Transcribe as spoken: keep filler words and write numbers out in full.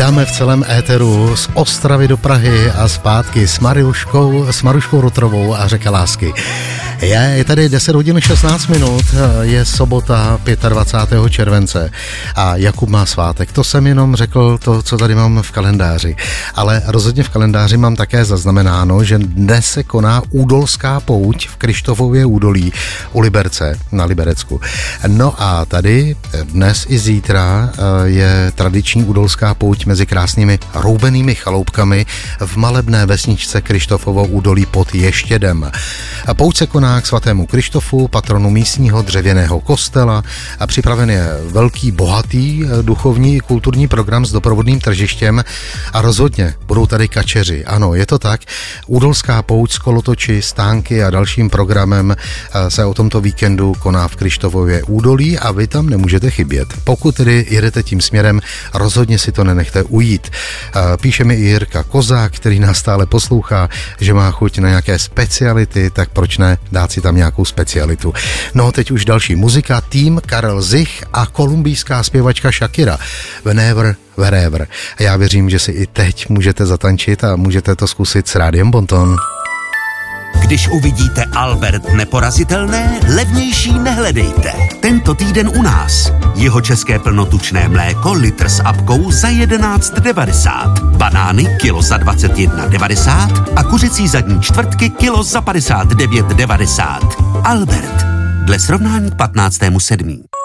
Vítáme v celém éteru z Ostravy do Prahy a zpátky s Mariuškou, s Maruškou Rotrovou a Řeka lásky. Je, je tady deset hodin šestnáct minut, je sobota dvacátého pátého července a Jakub má svátek. To jsem jenom řekl to, co tady mám v kalendáři. Ale rozhodně v kalendáři mám také zaznamenáno, že dnes se koná údolská pouť v Kryštofově údolí u Liberce na Liberecku. No a tady dnes i zítra je tradiční údolská pouť mezi krásnými roubenými chaloupkami v malebné vesničce Kryštofovo údolí pod Ještědem. Pouť se koná k svatému Kryštofu, patronu místního dřevěného kostela, a připraven je velký, bohatý duchovní kulturní program s doprovodným tržištěm a rozhodně budou tady kačeři. Ano, je to tak. Údolská pouť s kolotoči, stánky a dalším programem se o tomto víkendu koná v Kryštofově údolí a vy tam nemůžete chybět. Pokud tedy jedete tím směrem, rozhodně si to nenechte ujít. Píše mi i Jirka Kozák, který nás stále poslouchá, že má chuť na nějaké speciality, tak proč ne dát si tam nějakou specialitu. No teď už další muzika, tým Karel Zich a kolumbijská zpěvačka Shakira. Whenever, wherever. A já věřím, že si i teď můžete zatančit a můžete to zkusit s Rádiem Bonton. Když uvidíte Albert neporazitelné, levnější nehledejte. Tento týden u nás. Jeho české plnotučné mléko litr s apkou za jedenáct devadesát. Banány kilo za dvacet jedna devadesát a kuřecí zadní čtvrtky kilo za padesát devět devadesát. Albert. Dle srovnání k patnáctému sedmého